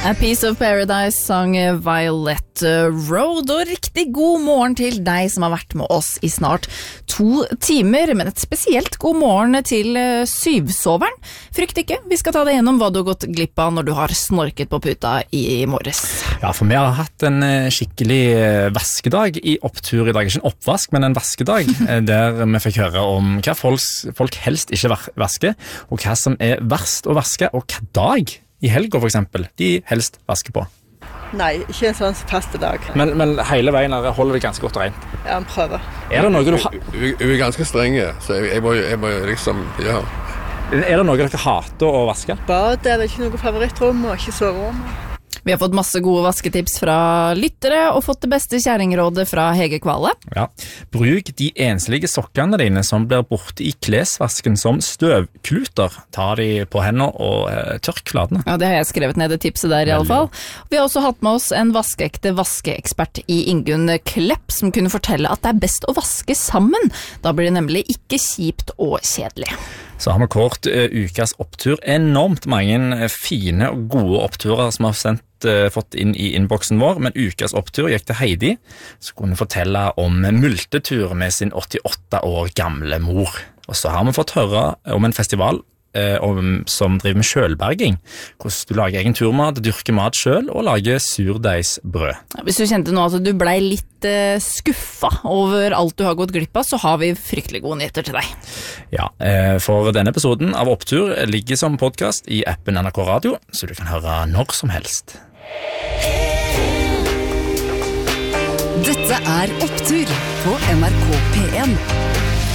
A Piece of Paradise sang Violet Road, og riktig god morgen til deg som har vært med oss i snart 2 timer, men et spesielt god morgen til syvsoveren. Frykt ikke, vi skal ta deg gjennom hva du har gått glipp av når du har snorket på puta i morges. Ja, for vi har hatt en skikkelig vaskedag i opptur i dag, ikke en oppvask, men en vaskedag, der vi fikk høre om hva folk helst ikke vasker, og hva som er verst å vaske, og hva dag i helga for eksempel, de helst vasker på. Nei, ikke en sånn faste dag. Men hele veien holder det ganske godt rent? Ja, han prøver. Er det noe du Hun er ganske strenge, så jeg må liksom, ja. Er det noe dere hater å vaske? Bad er det ikke noe favorittrom, og ikke soverom. Vi har fått masse gode vasketips fra lyttere, og fått det beste kjæringrådet fra Hege Kvale. Ja, bruk de enslige sokkene dine som blir borte i klesvasken som støvkluter. Ta de på hendene og tørk fladene. Ja, det har jeg skrevet ned det tipset der i alle fall. Vi har også hatt med oss en vaskeekte vaskeekspert i Ingunn Klepp, som kunne fortelle at det er best å vaske sammen. Da blir det nemlig ikke kjipt og kjedelig. Så har vi kort ukas opptur. Enormt mange fine og gode oppturer som har fått inn i innboksen vår, men ukas opptur gikk til Heidi, som kunne fortelle om multetur med sin 88 år gamle mor. Og så har vi fått høre om en festival som driver med kjølberging, hvordan du lager egen turmat, dyrker mat selv og lager surdeigsbrød. Hvis du kjente nå at du ble litt skuffa over alt du har gått glipp av, så har vi fryktelig gode nyheter til deg. Ja, for denne episoden av Opptur ligger som podcast i appen NRK Radio, så du kan høre når som helst. Dette er Opptur på NRK P1.